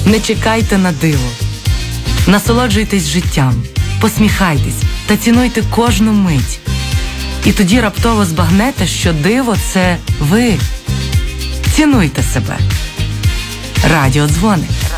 Не чекайте на диво. Насолоджуйтесь життям, посміхайтесь та цінуйте кожну мить. І тоді раптово збагнете, що диво – це ви. Цінуйте себе. Радіодзвоник.